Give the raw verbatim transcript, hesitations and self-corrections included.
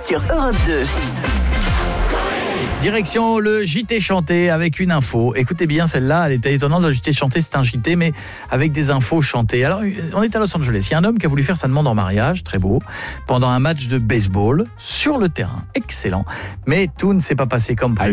sur Europe deux. Direction le J T chanté avec une info. Écoutez bien, celle-là, elle était étonnante. Le J T chanté, c'est un J T, mais avec des infos chantées. Alors, on est à Los Angeles. Il y a un homme qui a voulu faire sa demande en mariage, très beau, pendant un match de baseball sur le terrain. Excellent. Mais tout ne s'est pas passé comme prévu.